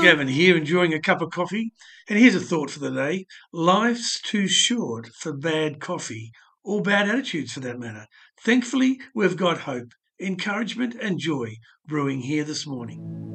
Gavin here, enjoying a cup of coffee. And here's a thought for the day. Life's too short for bad coffee, or bad attitudes for that matter. Thankfully, we've got hope, encouragement, and joy brewing here this morning.